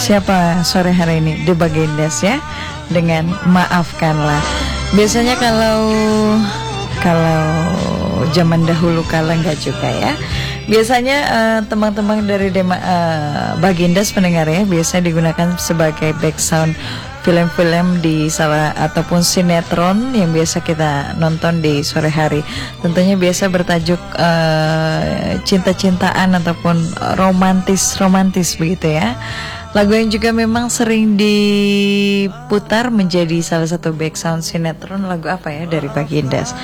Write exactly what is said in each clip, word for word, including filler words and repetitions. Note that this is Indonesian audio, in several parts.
siapa sore hari ini? The Bagindas ya, dengan Maafkanlah. Biasanya kalau kalau zaman dahulu kala enggak juga ya. Biasanya uh, teman-teman dari Dema, uh, Bagindas pendengar ya, biasa digunakan sebagai background film-film di salah ataupun sinetron yang biasa kita nonton di sore hari. Tentunya biasa bertajuk uh, cinta-cintaan ataupun romantis-romantis begitu ya. Lagu yang juga memang sering diputar menjadi salah satu background sinetron, lagu apa ya dari Bagindas?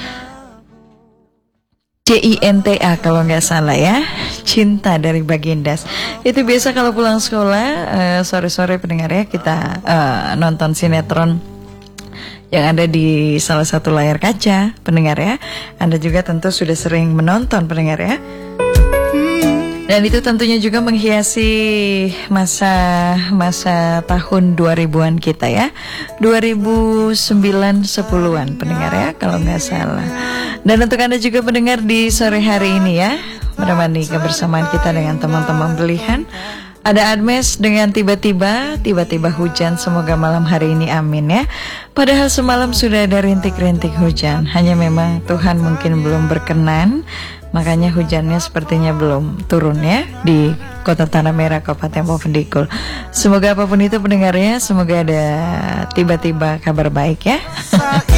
C I N T A kalau nggak salah ya, Cinta dari Bagindas. Itu biasa kalau pulang sekolah uh, sore-sore pendengar ya, kita uh, nonton sinetron yang ada di salah satu layar kaca pendengar ya. Anda juga tentu sudah sering menonton pendengar ya. Dan itu tentunya juga menghiasi masa masa tahun dua ribuan kita ya, dua ribu sembilan sepuluhan pendengar ya kalau nggak salah. Dan untuk Anda juga pendengar di sore hari ini ya, menemani kebersamaan kita dengan teman-teman pilihan. Ada Admes dengan tiba-tiba, tiba-tiba hujan, semoga malam hari ini amin ya. Padahal semalam sudah ada rintik-rintik hujan, hanya memang Tuhan mungkin belum berkenan, makanya hujannya sepertinya belum turun ya di Kota Tanah Merah, Kabupaten Bovendigul. Semoga apapun itu pendengarnya, semoga ada tiba-tiba kabar baik ya.